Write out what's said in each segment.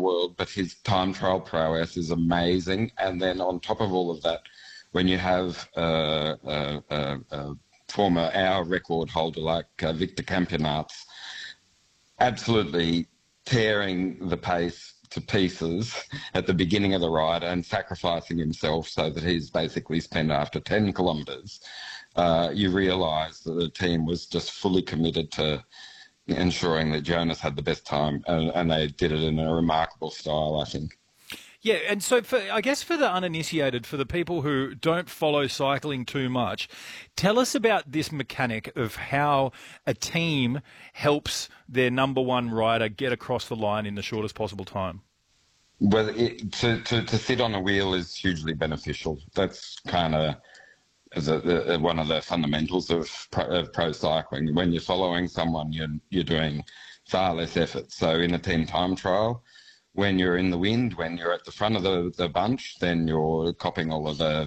world, but his time trial prowess is amazing. And then on top of all of that, when you have a former hour record holder like Victor Campenaerts absolutely tearing the pace to pieces at the beginning of the ride and sacrificing himself so that he's basically spent after 10 kilometres, you realise that the team was just fully committed to ensuring that Jonas had the best time, and they did it in a remarkable style, I think. Yeah, and so I guess for the uninitiated, for the people who don't follow cycling too much, tell us about this mechanic of how a team helps their number one rider get across the line in the shortest possible time. Well, to sit on a wheel is hugely beneficial. That's kind of one of the fundamentals of pro cycling. When you're following someone, you're doing far less effort. So in a team time trial, when you're in the wind, when you're at the front of the bunch, then you're copping all the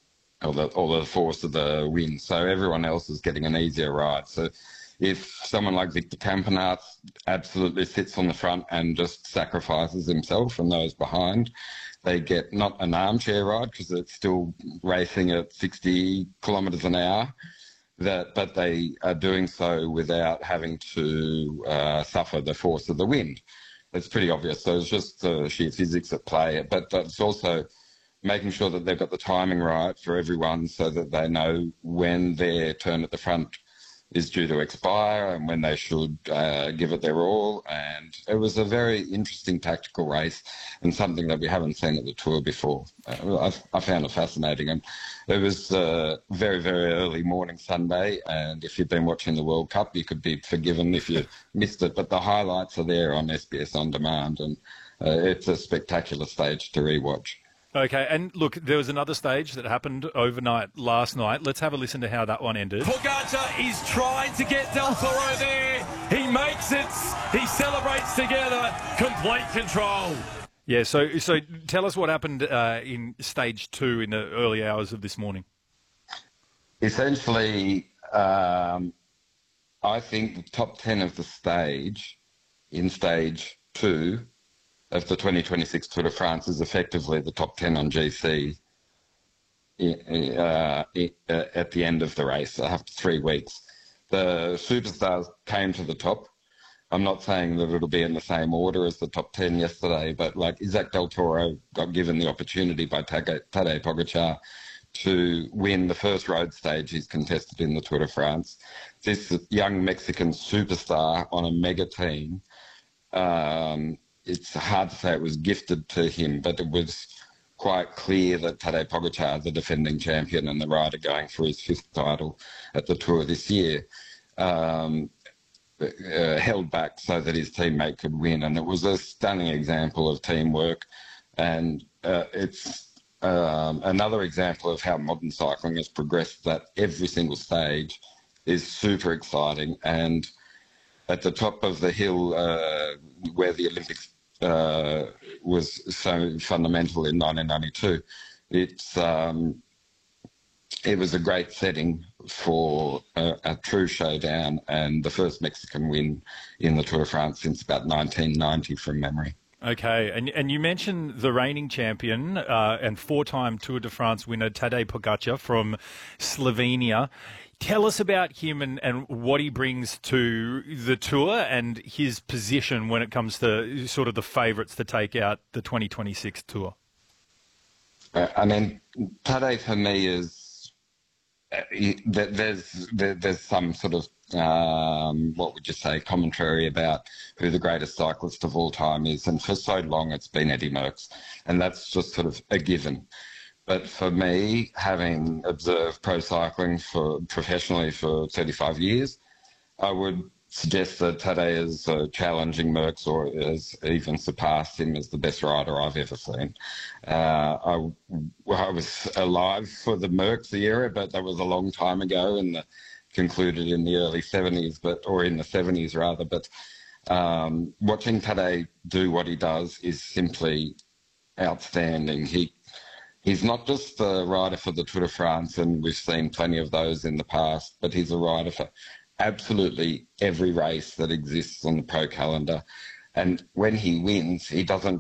force of the wind. So everyone else is getting an easier ride. So if someone like Victor Campenaerts absolutely sits on the front and just sacrifices himself and those behind, they get not an armchair ride because it's still racing at 60 kilometres an hour, but they are doing so without having to suffer the force of the wind. It's pretty obvious. So it's just sheer physics at play. But it's also making sure that they've got the timing right for everyone so that they know when their turn at the front is due to expire and when they should give it their all. And it was a very interesting tactical race and something that we haven't seen at the Tour before. I found it fascinating. And it was very, very early morning Sunday, and if you've been watching the World Cup, you could be forgiven if you missed it. But the highlights are there on SBS On Demand, and it's a spectacular stage to rewatch. Okay, and look, there was another stage that happened overnight last night. Let's have a listen to how that one ended. Pogacar is trying to get Del Toro there. He makes it. He celebrates together. Complete control. Yeah, so tell us what happened in stage 2 in the early hours of this morning. Essentially, I think the top 10 of the stage in stage 2 of the 2026 Tour de France is effectively the top 10 on GC at the end of the race after 3 weeks. The superstars came to the top. I'm not saying that it'll be in the same order as the top 10 yesterday, but like Isaac Del Toro got given the opportunity by Tadej Pogacar to win the first road stage he's contested in the Tour de France. This young Mexican superstar on a mega team, it's hard to say it was gifted to him, but it was quite clear that Tadej Pogacar, the defending champion and the rider going for his 5th title at the Tour this year, held back so that his teammate could win. And it was a stunning example of teamwork. And it's another example of how modern cycling has progressed, that every single stage is super exciting. And at the top of the hill where the Olympics was so fundamental in 1992, it was a great setting for a true showdown and the first Mexican win in the Tour de France since about 1990 from memory. Okay, and you mentioned the reigning champion and 4-time Tour de France winner Tadej Pogacar from Slovenia. Tell us about him and what he brings to the Tour and his position when it comes to sort of the favourites to take out the 2026 Tour. I mean, Tadej for me is there's some sort of what would you say, commentary about who the greatest cyclist of all time is, and for so long it's been Eddie Merckx, and that's just sort of a given. But for me, having observed pro cycling professionally for 35 years, I would suggest that Tadej is challenging Merckx or has even surpassed him as the best rider I've ever seen. I was alive for the Merckx era, but that was a long time ago and concluded in the early 70s, or in the 70s rather. But watching Tadej do what he does is simply outstanding. He's not just a rider for the Tour de France, and we've seen plenty of those in the past, but he's a rider for absolutely every race that exists on the pro calendar. And when he wins, he doesn't